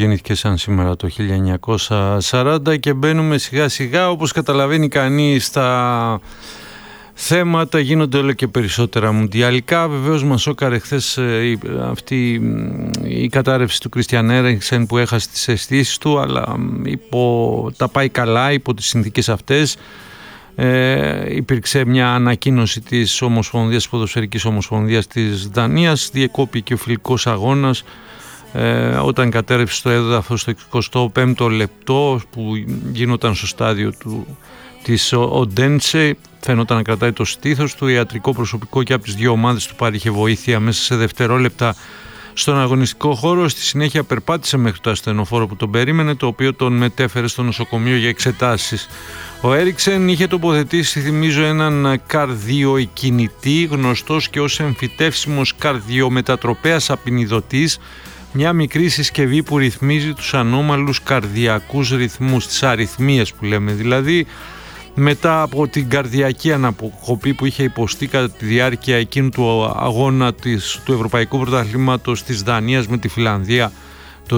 γεννήθηκε σαν σήμερα το 1940 και μπαίνουμε σιγά σιγά, όπως καταλαβαίνει κανείς, στα θέματα γίνονται όλο και περισσότερα μουντιαλικά. Βεβαίως μας σώκαρε χθες αυτή η κατάρρευση του Κρίστιαν Έριξεν που έχασε τις αισθήσεις του, αλλά τα πάει καλά υπό τις συνθήκες αυτές. Υπήρξε μια ανακοίνωση της Ομοσπονδίας, Ποδοσφαιρικής Ομοσπονδίας της Δανίας, διεκόπηκε ο φιλικός αγώνας όταν κατέρευσε στο έδαφος στο 25ο λεπτό που γινόταν στο στάδιο της Οντένσε. Φαίνονταν να κρατάει το στήθος του. Ιατρικό προσωπικό και από τις δύο ομάδες του παρήχε βοήθεια μέσα σε δευτερόλεπτα στον αγωνιστικό χώρο. Στη συνέχεια περπάτησε μέχρι το ασθενοφόρο που τον περίμενε, το οποίο τον μετέφερε στο νοσοκομείο για εξετάσεις. Ο Έριξεν είχε τοποθετήσει, θυμίζω, έναν καρδιοεκκινητή, γνωστός και ως εμφυτεύσιμος καρδιομετατροπέας απεινιδωτής, μια μικρή συσκευή που ρυθμίζει τους ανώμαλους καρδιακούς ρυθμούς, τις αρρυθμίες που λέμε, δηλαδή μετά από την καρδιακή αναποκοπή που είχε υποστεί κατά τη διάρκεια εκείνου του αγώνα του Ευρωπαϊκού Πρωταθλήματος της Δανίας με τη Φιλανδία το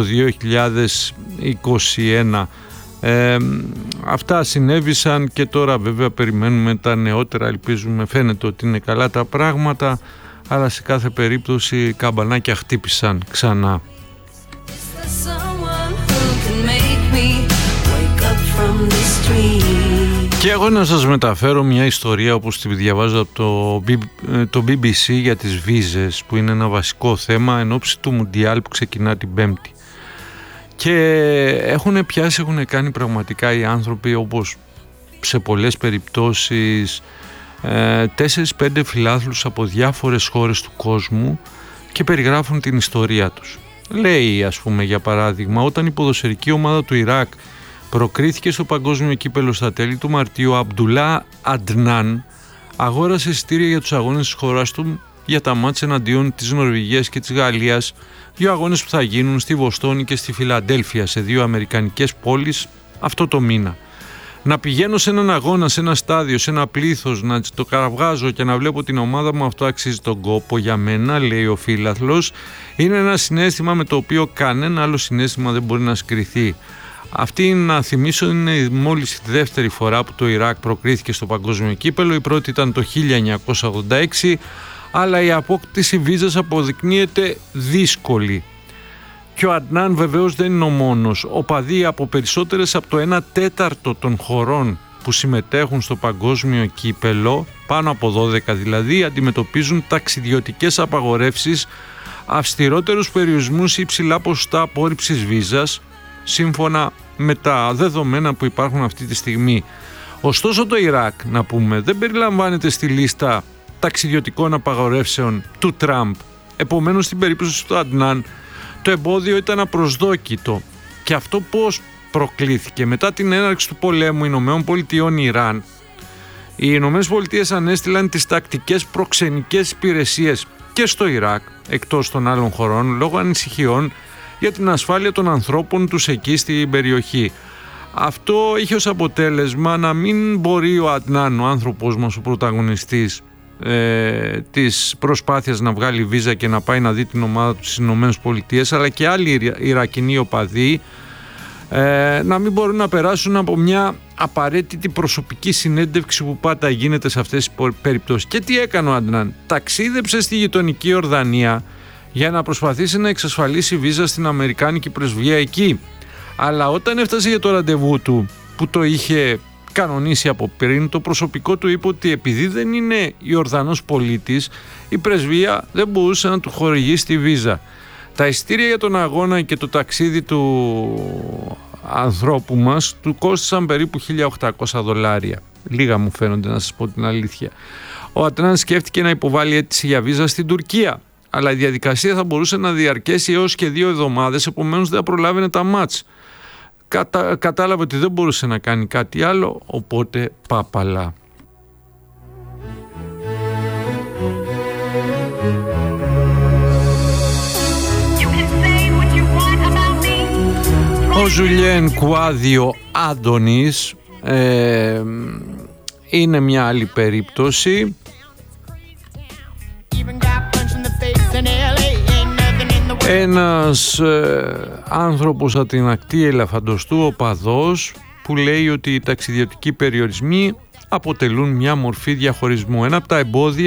2021. Αυτά συνέβησαν και τώρα βέβαια περιμένουμε τα νεότερα, ελπίζουμε, φαίνεται ότι είναι καλά τα πράγματα, αλλά σε κάθε περίπτωση καμπανάκια χτύπησαν ξανά. Και εγώ να σας μεταφέρω μια ιστορία όπως τη διαβάζω από το BBC για τις βίζες, που είναι ένα βασικό θέμα εν ώψη του Μουντιάλ που ξεκινά την Πέμπτη. Και έχουν κάνει πραγματικά οι άνθρωποι, όπως σε πολλές περιπτώσεις, 4-5 φιλάθλους από διάφορες χώρες του κόσμου και περιγράφουν την ιστορία τους. Λέει, ας πούμε, για παράδειγμα, όταν η ποδοσφαιρική ομάδα του Ιράκ προκρίθηκε στο παγκόσμιο κύπελλο στα τέλη του Μαρτίου, ο Αμπντουλά Αντνάν αγόρασε εισιτήρια για τους αγώνες της χώρας του για τα μάτς εναντίον της Νορβηγίας και της Γαλλίας, δύο αγώνες που θα γίνουν στη Βοστόνη και στη Φιλαντέλφια, σε δύο αμερικανικές πόλεις, αυτό το μήνα. Να πηγαίνω σε έναν αγώνα, σε ένα στάδιο, σε ένα πλήθος, να το καραβγάζω και να βλέπω την ομάδα μου, αυτό αξίζει τον κόπο για μένα, λέει ο φίλαθλος. Είναι ένα συναίσθημα με το οποίο κανένα άλλο συναίσθημα δεν μπορεί να σκριθεί. Αυτή, να θυμίσω, είναι μόλις η δεύτερη φορά που το Ιράκ προκρίθηκε στο παγκόσμιο κύπελλο. Η πρώτη ήταν το 1986, αλλά η απόκτηση βίζας αποδεικνύεται δύσκολη. Και ο Αντνάν βεβαίως δεν είναι ο μόνος. Οπαδοί από περισσότερες από το 1/4 των χωρών που συμμετέχουν στο παγκόσμιο κύπελλο, πάνω από 12 δηλαδή, αντιμετωπίζουν ταξιδιωτικές απαγορεύσεις, αυστηρότερους περιορισμούς ή υψηλά ποσοστά απόρριψης βίζας, σύμφωνα με τα δεδομένα που υπάρχουν αυτή τη στιγμή. Ωστόσο το Ιράκ, να πούμε, δεν περιλαμβάνεται στη λίστα ταξιδιωτικών απαγορεύσεων του Τραμπ. Επομένως, στην περίπτωση του Αντνάν, το εμπόδιο ήταν απροσδόκητο. Και αυτό πώς προκλήθηκε? Μετά την έναρξη του πολέμου ΗΠΑ-Ιράν, οι ΗΠΑ ανέστειλαν τις τακτικές προξενικές υπηρεσίες και στο Ιράκ, εκτός των άλλων χωρών, λόγω ανησυχιών για την ασφάλεια των ανθρώπων τους εκεί στην περιοχή. Αυτό είχε ως αποτέλεσμα να μην μπορεί ο Αντνάν, ο άνθρωπος μας, ο πρωταγωνιστής της προσπάθειας να βγάλει βίζα και να πάει να δει την ομάδα του στις ΗΠΑ, αλλά και άλλοι Ιρακινοί οπαδοί να μην μπορούν να περάσουν από μια απαραίτητη προσωπική συνέντευξη που πάντα γίνεται σε αυτές τις περιπτώσεις. Και τι έκανε ο Αντνάν? Ταξίδεψε στη γειτονική Ορδανία για να προσπαθήσει να εξασφαλίσει βίζα στην Αμερικάνικη πρεσβεία εκεί. Αλλά όταν έφτασε για το ραντεβού του, που το είχε κανονίσει από πριν, το προσωπικό του είπε ότι επειδή δεν είναι Ιορδανός πολίτης, η πρεσβεία δεν μπορούσε να του χορηγήσει τη βίζα. Τα εισιτήρια για τον αγώνα και το ταξίδι του ανθρώπου μας του κόστησαν περίπου $1.800. Λίγα μου φαίνονται, να σας πω την αλήθεια. Ο Αντνάν σκέφτηκε να υποβάλει αίτηση για βίζα στην Τουρκία, αλλά η διαδικασία θα μπορούσε να διαρκέσει έως και 2 εβδομάδες, επομένως δεν θα προλάβαινε τα μάτς. Κατάλαβε ότι δεν μπορούσε να κάνει κάτι άλλο, οπότε πάπαλα. Ο Ζουλιέν Κουάδιο Άντωνης είναι μια άλλη περίπτωση. Ένας άνθρωπος από την ακτή Ελαφαντοστού, οπαδός, που λέει ότι οι ταξιδιωτικοί περιορισμοί αποτελούν μια μορφή διαχωρισμού. Ένα από τα εμπόδια